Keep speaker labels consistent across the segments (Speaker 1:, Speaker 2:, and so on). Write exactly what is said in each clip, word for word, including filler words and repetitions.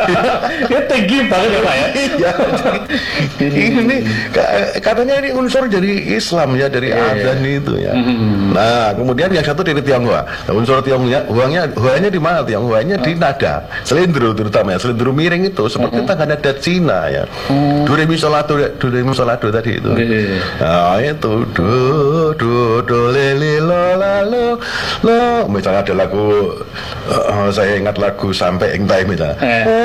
Speaker 1: Ini tinggi banget ya Pak ya.
Speaker 2: Iya. Ini katanya ini unsur dari Islam ya, dari adzan itu ya. Nah, kemudian yang satu dari Tionghoa. Nah, unsur Tionghoa, huangnya, huangnya di mana? Tionghoanya di nada, selindro terutama ya, selindro miring itu seperti tangga nada Cina ya. Do re mi sol la do, do re mi sol la do tadi itu. Nah, itu do do do le le lo la lo lo. Misalnya ada lagu, uh, saya ingat lagu Sampai Ing Time misalnya.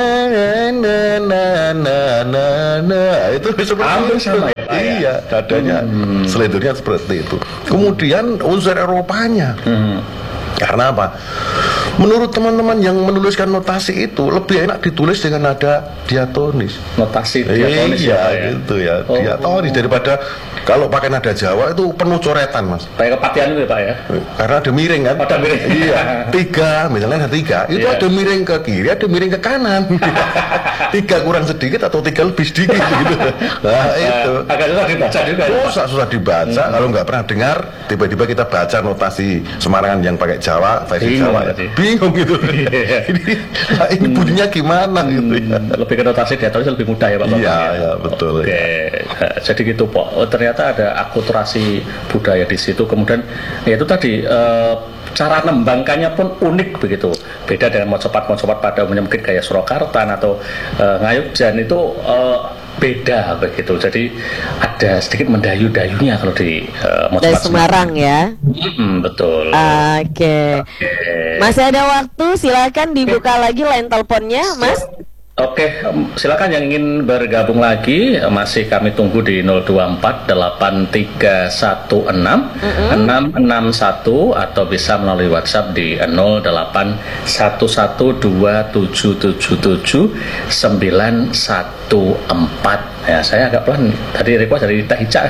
Speaker 2: Na na na na na, itu seperti itu.
Speaker 1: Sama ya,
Speaker 2: iya, dadanya hmm. selendurnya seperti itu. Kemudian unsur Eropanya. Hmm. Karena apa? Menurut teman-teman yang menuliskan notasi itu lebih enak ditulis dengan nada diatonis.
Speaker 1: Notasi diatonis
Speaker 2: iya,
Speaker 1: ya,
Speaker 2: gitu ya. Oh. Diatonis daripada kalau pakai nada Jawa itu penuh coretan, Mas.
Speaker 1: Kayak kepatihan itu Pak ya.
Speaker 2: Karena ada miring kan?
Speaker 1: Ada miring.
Speaker 2: Iya. Tiga, misalnya ada tiga, itu yeah. ada miring ke kiri, ada miring ke kanan. Tiga kurang sedikit atau tiga lebih sedikit gitu. Nah, itu.
Speaker 1: Agak susah dibaca juga.
Speaker 2: Susah susah dibaca. Hmm. Kalau nggak pernah dengar, tiba-tiba kita baca notasi Semarangan yang pakai Jawa, versi Jawa, ya. Bingung gitu. ini, nah, ini bunyinya gimana hmm, gitu ya.
Speaker 1: Lebih ke notasi diatonis lebih mudah ya Pak.
Speaker 2: Iya, ya, betul.
Speaker 1: Oke. Ya. Jadi gitu Pak. Oh, ternyata ada akulturasi budaya di situ. Kemudian ya itu tadi eh, cara nembangkannya pun unik begitu. Beda dengan mocopat-mocopat pada umumnya mungkin kayak Surakarta atau eh, Ngayogjan itu eh, beda begitu. Jadi ada sedikit mendayu-dayunya kalau di uh,
Speaker 3: dari Semarang ya.
Speaker 1: Hmm, betul.
Speaker 3: Oke. Okay. Okay. Masih ada waktu, silakan dibuka lagi line teleponnya, Mas.
Speaker 1: Oke, silakan yang ingin bergabung lagi, masih kami tunggu di nol dua empat delapan tiga satu enam enam enam satu atau bisa melalui WhatsApp di nol delapan satu satu dua tujuh tujuh tujuh sembilan satu empat. Ya, saya agak pelan. Tadi request dari Teh Ica.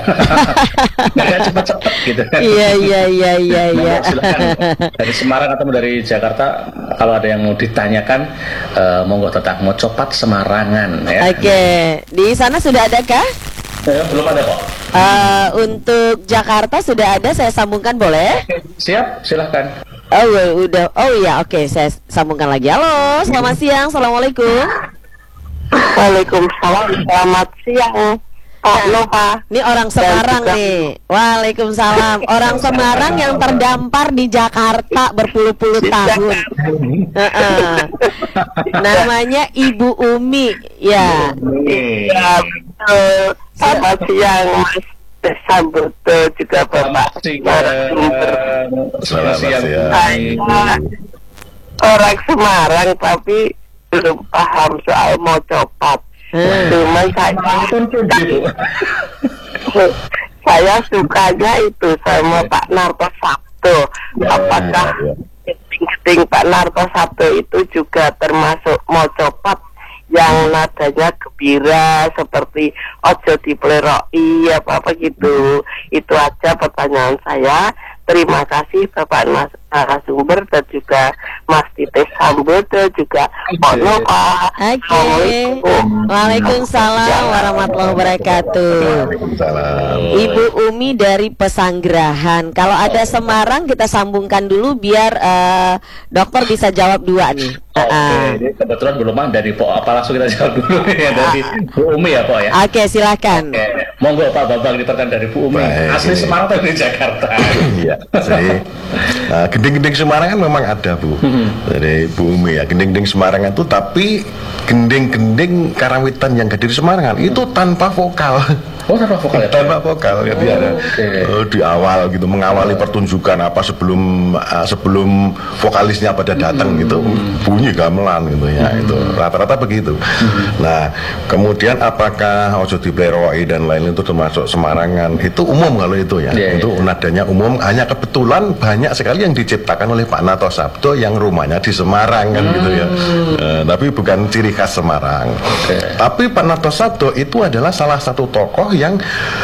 Speaker 1: Nggak cepat-cepat gitu.
Speaker 3: Iya, iya, iya, iya, iya.
Speaker 1: Silakan dari Semarang atau dari Jakarta kalau ada yang mau ditanyakan, uh, monggo tetap mau copat Semarangan ya.
Speaker 3: Oke, okay. Di sana sudah adakah?
Speaker 1: Ya, belum ada kok.
Speaker 3: Uh, untuk Jakarta sudah ada, saya sambungkan boleh?
Speaker 1: Oke, siap, silahkan.
Speaker 3: Oh udah, oh iya, oke, okay. Saya sambungkan lagi. Halo, selamat siang, assalamualaikum.
Speaker 4: Waalaikumsalam, selamat siang Pak Nova.
Speaker 3: Ini orang Semarang nih. Waalaikumsalam. Orang Semarang yang terdampar di Jakarta berpuluh-puluh tahun. uh-uh. Namanya Ibu Umi. Ya.
Speaker 4: Ya betul. Selamat siang Mas Sambut juga Bapak.
Speaker 1: Selamat siang.
Speaker 4: Saya orang Semarang tapi belum paham soal mocopat. Hmm. Cuman saya saya sukanya itu sama Pak Narto Sabto. Apakah keting-keting Pak Narto Sabto itu juga termasuk mocopat yang nadanya gembira seperti ojo dipleroi apa-apa gitu. Itu aja pertanyaan saya. Terima kasih Bapak Mas narasumber dan juga Mas Titis Sambut dan juga Pak Nova.
Speaker 3: Oke. Waalaikumsalam warahmatullahi wabarakatuh. Ibu Umi dari Pesanggerahan. Kalau ada Semarang kita sambungkan dulu biar uh, dokter bisa jawab dua nih.
Speaker 1: Oke, uh. Jadi kebetulan belum ada dari Po, apa langsung kita jawab dulu ya dari Bu Umi ya Po ya.
Speaker 3: Oke, silakan.
Speaker 1: Oke. Monggo Pak Bambang dipertanyaan dari Bu Umi. Baik. Asli Semarang atau dari Jakarta?
Speaker 2: Iya. Jadi nah, gending-gending Semarang kan memang ada Bu. Dari Bu Umi ya. Gending-gending Semarang itu tapi gending-gending karawitan yang hadir di Semarang itu tanpa vokal.
Speaker 1: Oh, tanpa vokal ya?
Speaker 2: Tanpa vokal ya, dia ada okay. uh, di awal gitu mengawali pertunjukan apa sebelum uh, sebelum vokalisnya pada datang hmm. gitu bunyi gamelan gitu ya hmm. itu rata-rata begitu. Hmm. Nah kemudian apakah ojo dipleroi dan lain itu termasuk Semarangan itu umum kalau itu ya yeah, itu yeah. nadanya umum hanya kebetulan banyak sekali yang diciptakan oleh Pak Narto Sabto yang rumahnya di Semarang kan hmm. gitu ya uh, tapi bukan ciri khas Semarang. Okay. Tapi Pak Narto Sabto itu adalah salah satu tokoh yang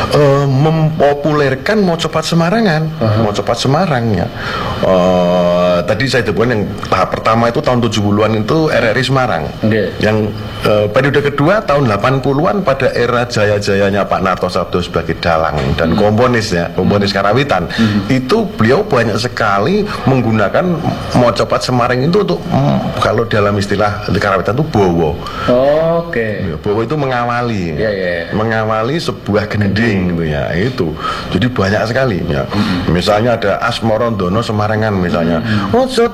Speaker 2: uh, mempopulerkan Mocopat Semarangan, uh-huh. Mocopat Semarangnya. Uh, tadi saya sebutkan yang tahap pertama itu tahun tujuh puluhan itu R R I Semarang. Okay. Yang uh, periode kedua tahun delapan puluhan pada era jaya-jayanya Pak Narto Sabdo sebagai dalang dan hmm. komponis ya, komponis karawitan. Hmm. Itu beliau banyak sekali menggunakan Mocopat Semarang itu untuk mm, kalau dalam istilah karawitan itu bowo.
Speaker 1: Oh, oke. Okay.
Speaker 2: Bowo itu mengawali,
Speaker 1: yeah, yeah.
Speaker 2: mengawali sebuah gending gitu ya. Itu. Jadi banyak sekali ya. Mm-hmm. Misalnya ada Asmoro Dono Semarangan misalnya. Mm-hmm. Ojo